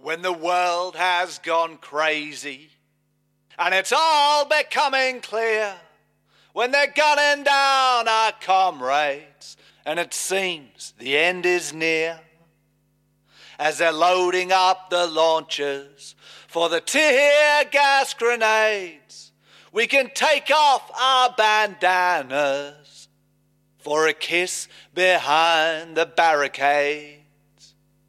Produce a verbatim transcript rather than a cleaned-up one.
When the world has gone crazy and it's all becoming clear, when they're gunning down our comrades and it seems the end is near, as they're loading up the launchers for the tear gas grenades, we can take off our bandanas for a kiss behind the barricade.